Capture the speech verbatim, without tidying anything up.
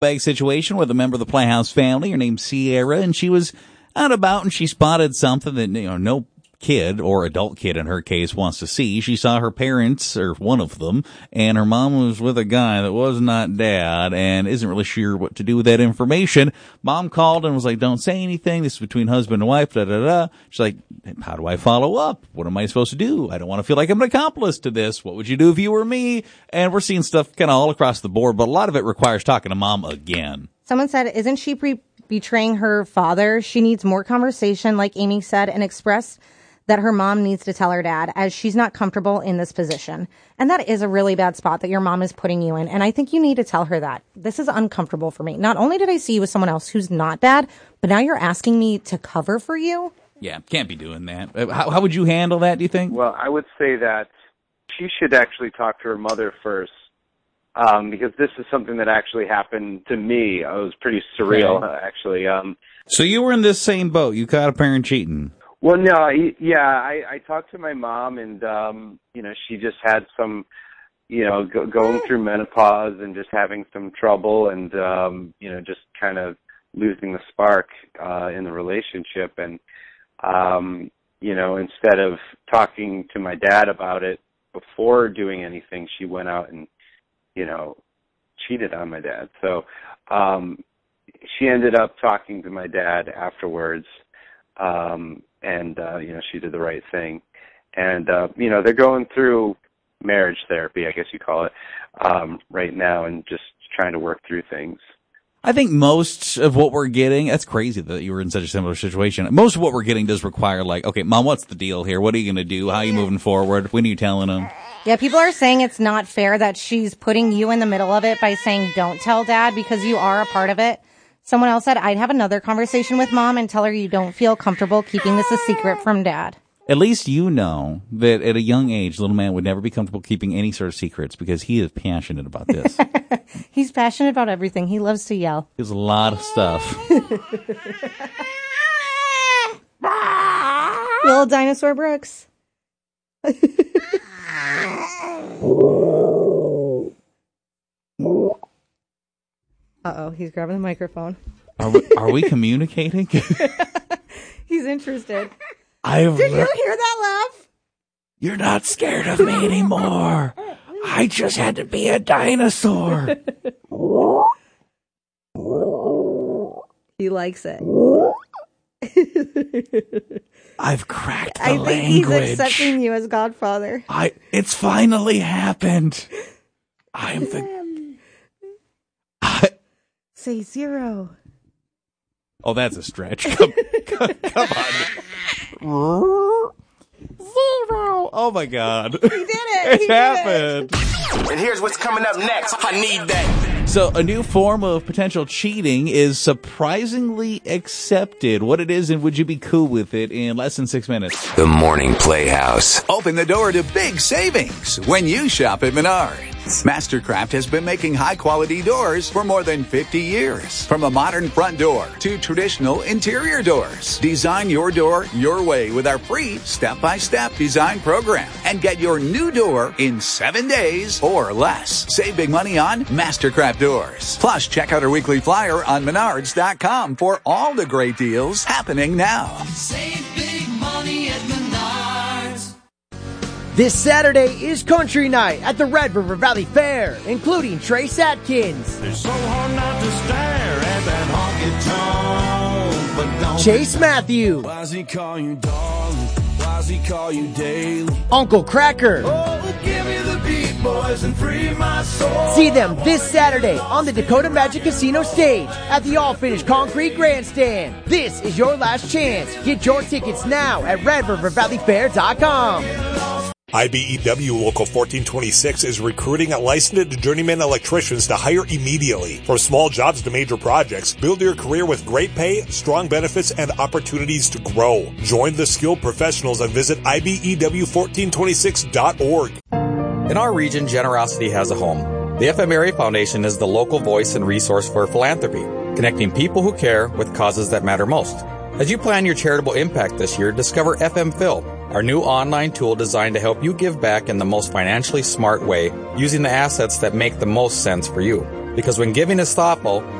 Bag situation with a member of the Playhouse family. Her name's Sierra, and she was out about and she spotted something that, you know, no kid or adult kid in her case wants to see. She saw her parents, or one of them, and her mom was with a guy that was not dad and isn't really sure what to do with that information. Mom called and was like, don't say anything. This is between husband and wife, da da da. She's like, how do I follow up? What am I supposed to do? I don't want to feel like I'm an accomplice to this. What would you do if you were me? And we're seeing stuff kind of all across the board, but a lot of it requires talking to mom again. Someone said, isn't she pre- betraying her father? She needs more conversation, like Amy said, and express that her mom needs to tell her dad, as she's not comfortable in this position. And that is a really bad spot that your mom is putting you in. And I think you need to tell her that. This is uncomfortable for me. Not only did I see you with someone else who's not dad, but now you're asking me to cover for you? Yeah, can't be doing that. How, how would you handle that, do you think? Well, I would say that she should actually talk to her mother first, um, because this is something that actually happened to me. It was pretty surreal, okay. actually. Um, so you were in this same boat. You caught a parent cheating. Well, no, I, yeah, I, I talked to my mom, and, um, you know, she just had some, you know, go, going through menopause and just having some trouble and, um, you know, just kind of losing the spark uh, in the relationship. And, um, you know, instead of talking to my dad about it before doing anything, she went out and, you know, cheated on my dad. So um, she ended up talking to my dad afterwards. Um, and, uh, you know, she did the right thing. And, uh, you know, they're going through marriage therapy, I guess you call it, um, right now, and just trying to work through things. I think most of what we're getting, that's crazy that you were in such a similar situation. Most of what we're getting does require, like, okay, Mom, what's the deal here? What are you going to do? How are you moving forward? When are you telling them? Yeah, people are saying it's not fair that she's putting you in the middle of it by saying don't tell dad because you are a part of it. Someone else said, I'd have another conversation with mom and tell her you don't feel comfortable keeping this a secret from dad. At least you know that at a young age, little man would never be comfortable keeping any sort of secrets because he is passionate about this. He's passionate about everything. He loves to yell. There's a lot of stuff. Little dinosaur Brooks. Uh-oh, he's grabbing the microphone. Are we, are we communicating? He's interested. I've Did you hear that laugh? You're not scared of me anymore. I just had to be a dinosaur. He likes it. I've cracked the I think language. he's accepting you as godfather. I. It's finally happened. I'm the... I, Say zero. oh, that's a stretch. Come, come, come on. Zero. Oh, my God. He did it. It he happened. Did it. And here's what's coming up next. I need that. So a new form of potential cheating is surprisingly accepted. What it is and would you be cool with it in less than six minutes? The Morning Playhouse. Open the door to big savings when you shop at Menards. Mastercraft has been making high-quality doors for more than fifty years. From a modern front door to traditional interior doors. Design your door your way with our free step-by-step design program. And get your new door in seven days or less. Save big money on Mastercraft doors. Plus, check out our weekly flyer on menards dot com for all the great deals happening now. Save big money at Menards. This Saturday is Country Night at the Red River Valley Fair, including Trace Atkins, It's so hard not to stare at that honky tonk, but don't Chase Matthew, Why's he call you darling? Why's he call you daily? Uncle Cracker. Oh, give me the beat, boys, and free my soul. See them this Saturday on the Dakota Magic Casino stage at the all-finished concrete grandstand. This is your last chance. Get your tickets now at red river valley fair dot com. I B E W Local fourteen twenty-six is recruiting licensed journeyman electricians to hire immediately. From small jobs to major projects, build your career with great pay, strong benefits, and opportunities to grow. Join the skilled professionals and visit I B E W fourteen twenty-six dot org. In our region, generosity has a home. The F M Area Foundation is the local voice and resource for philanthropy, connecting people who care with causes that matter most. As you plan your charitable impact this year, discover F M Phil, our new online tool designed to help you give back in the most financially smart way using the assets that make the most sense for you. Because when giving is thoughtful,